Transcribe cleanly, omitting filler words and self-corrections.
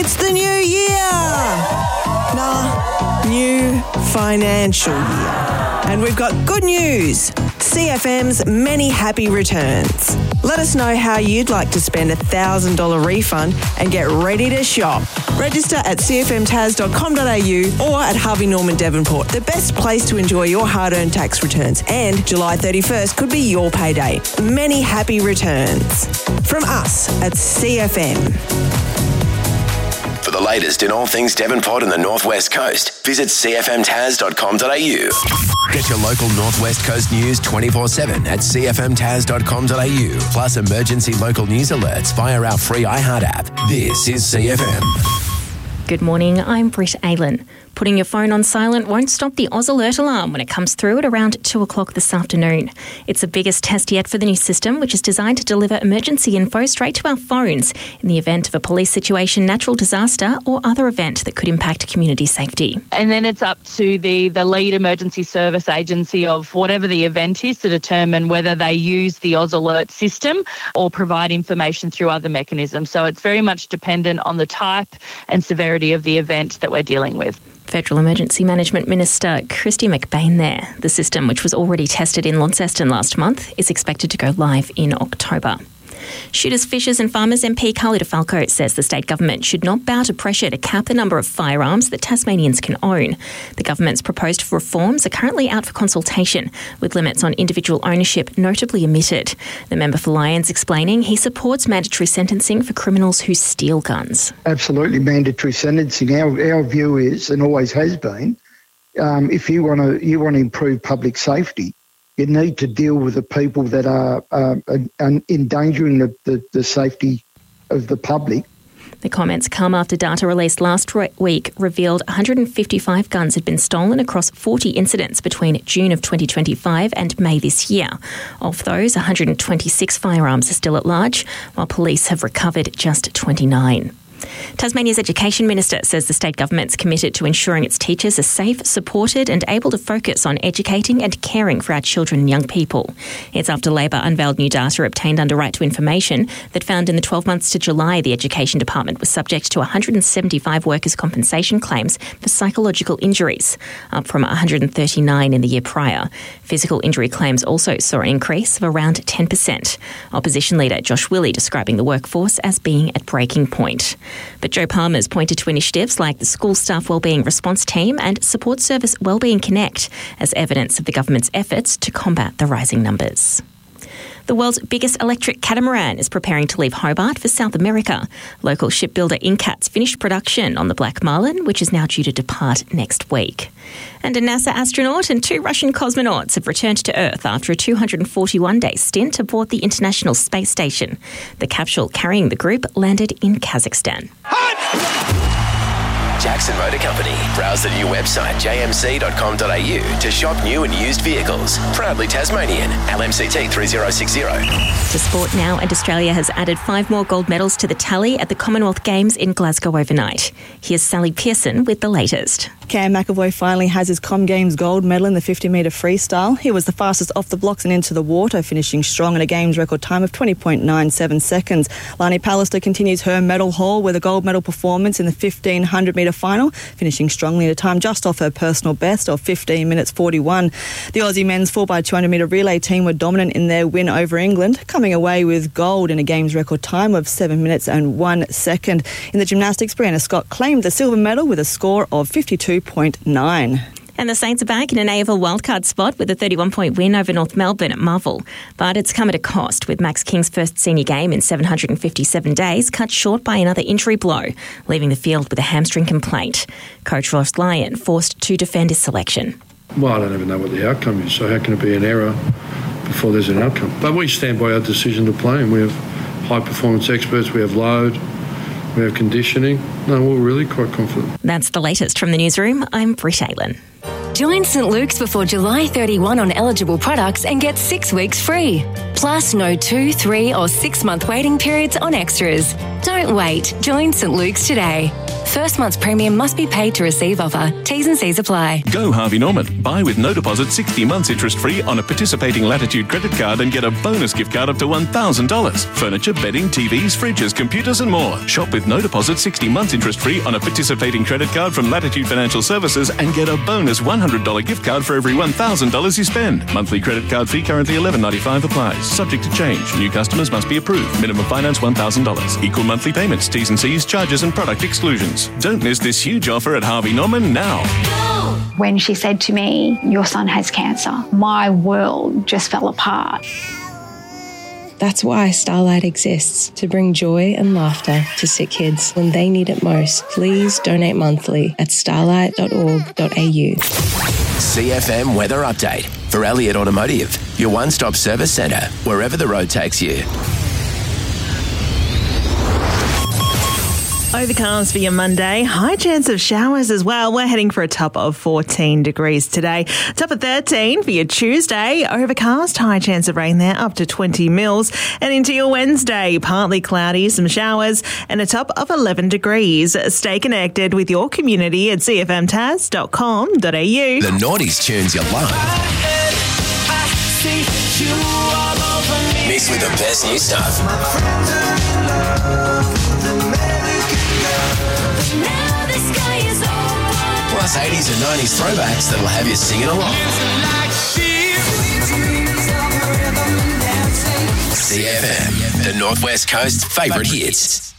It's the new year! New financial year. And we've got good news. CFM's many happy returns. Let us know how you'd like to spend a $1,000 refund and get ready to shop. Register at cfmtas.com.au or at Harvey Norman Devonport, the best place to enjoy your hard-earned tax returns. And July 31st could be your payday. Many happy returns. From us at CFM. For the latest in all things Devonport and the North West Coast, visit cfmtas.com.au. Get your local North West Coast news 24/7 at cfmtas.com.au. Plus emergency local news alerts via our free iHeart app. This is CFM. Good morning, I'm Britt Aylan. Putting your phone on silent won't stop the Oz Alert alarm when it comes through at around 2 o'clock this afternoon. It's the biggest test yet for the new system, which is designed to deliver emergency info straight to our phones in the event of a police situation, natural disaster or other event that could impact community safety. And then it's up to the lead emergency service agency of whatever the event is to determine whether they use the Oz Alert system or provide information through other mechanisms. So it's very much dependent on the type and severity of the event that we're dealing with. Federal Emergency Management Minister Kristy McBain there. The system, which was already tested in Launceston last month, is expected to go live in October. Shooters, Fishers and Farmers MP Carly DeFalco says the state government should not bow to pressure to cap the number of firearms that Tasmanians can own. The government's proposed reforms are currently out for consultation, with limits on individual ownership notably omitted. The member for Lyons explaining he supports mandatory sentencing for criminals who steal guns. Absolutely mandatory sentencing. Our view is, and always has been, if you want to improve public safety, you need to deal with the people that are endangering the safety of the public. The comments come after data released last week revealed 155 guns had been stolen across 40 incidents between June of 2025 and May this year. Of those, 126 firearms are still at large, while police have recovered just 29. Tasmania's Education Minister says the state government's committed to ensuring its teachers are safe, supported and able to focus on educating and caring for our children and young people. It's after Labor unveiled new data obtained under Right to Information that found in the 12 months to July the Education Department was subject to 175 workers' compensation claims for psychological injuries, up from 139 in the year prior. Physical injury claims also saw an increase of around 10%. Opposition leader Josh Willey describing the workforce as being at breaking point. But Joe Palmer's pointed to initiatives like the School Staff Wellbeing Response Team and Support Service Wellbeing Connect as evidence of the government's efforts to combat the rising numbers. The world's biggest electric catamaran is preparing to leave Hobart for South America. Local shipbuilder Incat's finished production on the Black Marlin, which is now due to depart next week. And a NASA astronaut and 2 Russian cosmonauts have returned to Earth after a 241-day stint aboard the International Space Station. The capsule carrying the group landed in Kazakhstan. Jackson Motor Company. Browse the new website jmc.com.au to shop new and used vehicles. Proudly Tasmanian. LMCT 3060. To sport now, and Australia has added 5 more gold medals to the tally at the Commonwealth Games in Glasgow overnight. Here's Sally Pearson with the latest. Cam McAvoy finally has his Com Games gold medal in the 50-metre freestyle. He was the fastest off the blocks and into the water, finishing strong in a Games record time of 20.97 seconds. Lani Pallister continues her medal haul with a gold medal performance in the 1500-metre final, finishing strongly at a time just off her personal best of 15 minutes 41. The Aussie men's 4x200-metre relay team were dominant in their win over England, coming away with gold in a Games record time of 7 minutes and 1 second. In the gymnastics, Brianna Scott claimed the silver medal with a score of 52.9. And the Saints are back in an AFL wildcard spot with a 31-point win over North Melbourne at Marvel. But it's come at a cost, with Max King's first senior game in 757 days cut short by another injury blow, leaving the field with a hamstring complaint. Coach Ross Lyon forced to defend his selection. Well, I don't even know what the outcome is, so how can it be an error before there's an outcome? But we stand by our decision to play, and we have high-performance experts, we have load, we have conditioning. No, we're really quite confident. That's the latest from the newsroom. I'm Britt Aylan. Join St Luke's before July 31 on eligible products and get 6 weeks free. Plus no 2, 3 or 6 month waiting periods on extras. Don't wait. Join St Luke's today. First month's premium must be paid to receive offer. T's and C's apply. Go Harvey Norman. Buy with no deposit 60 months interest-free on a participating Latitude credit card and get a bonus gift card up to $1,000. Furniture, bedding, TVs, fridges, computers and more. Shop with no deposit 60 months interest-free on a participating credit card from Latitude Financial Services and get a bonus $100 gift card for every $1,000 you spend. Monthly credit card fee currently $11.95 applies. Subject to change. New customers must be approved. Minimum finance $1,000. Equal monthly payments, T's and C's, charges and product exclusions. Don't miss this huge offer at Harvey Norman now. When she said to me, "Your son has cancer," my world just fell apart. That's why Starlight exists, to bring joy and laughter to sick kids when they need it most. Please donate monthly at starlight.org.au. CFM Weather Update for Elliott Automotive, your one-stop service centre, wherever the road takes you. Overcast for your Monday. High chance of showers as well. We're heading for a top of 14 degrees today. Top of 13 for your Tuesday. Overcast, high chance of rain there, up to 20 mils. And into your Wednesday, partly cloudy, some showers, and a top of 11 degrees. Stay connected with your community at cfmtaz.com.au. The Naughties tunes you love. Mixed with the best new stuff. Plus 80s and 90s throwbacks that'll have you singing along. CFM, the Northwest Coast's favourite hits.